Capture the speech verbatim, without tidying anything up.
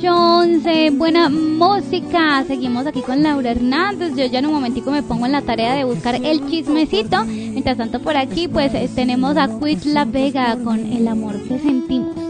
ocho once, buena música. Seguimos aquí con Laura Hernández. Yo ya en un momentico me pongo en la tarea de buscar el chismecito. Mientras tanto por aquí pues tenemos a Quit La Vega con El amor que sentimos.